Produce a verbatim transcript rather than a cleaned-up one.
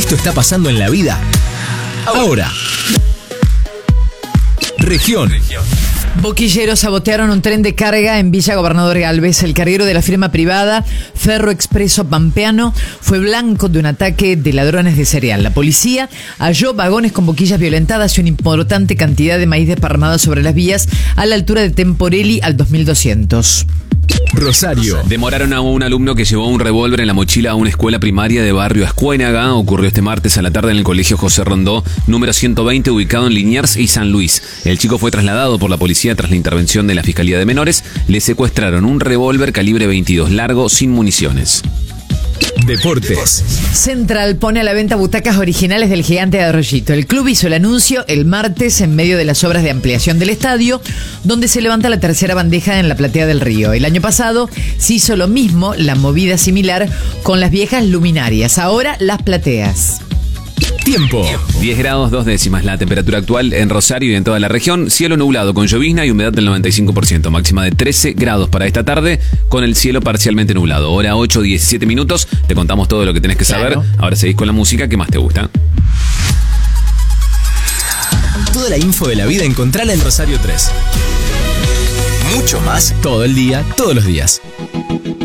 Esto está pasando en la vida ahora. Región. Boquilleros sabotearon un tren de carga en Villa Gobernador Galvez. El carguero de la firma privada Ferro Expreso Pampeano fue blanco de un ataque de ladrones de cereal. La policía halló vagones con boquillas violentadas y una importante cantidad de maíz desparramada sobre las vías a la altura de Temporelli al dos mil doscientos. Rosario. Demoraron a un alumno que llevó un revólver en la mochila a una escuela primaria de barrio Escuénaga. Ocurrió este martes a la tarde en el colegio José Rondó, número ciento veinte, ubicado en Liniers y San Luis. El chico fue trasladado por la policía tras la intervención de la Fiscalía de Menores. Le secuestraron un revólver calibre veintidós largo sin municiones. Deportes. Central pone a la venta butacas originales del Gigante de Arroyito. El club hizo el anuncio el martes en medio de las obras de ampliación del estadio, donde se levanta la tercera bandeja en la platea del Río. El año pasado se hizo lo mismo, la movida similar, con las viejas luminarias. Ahora las plateas. Tiempo. diez grados, dos décimas la temperatura actual en Rosario y en toda la región. Cielo nublado con llovizna y humedad del noventa y cinco por ciento. Máxima de trece grados para esta tarde con el cielo parcialmente nublado. Hora ocho, diecisiete minutos. Te contamos todo lo que tenés que saber. Claro. Ahora seguís con la música que más te gusta. Toda la info de la vida encontrala en Rosario tres. Mucho más todo el día, todos los días.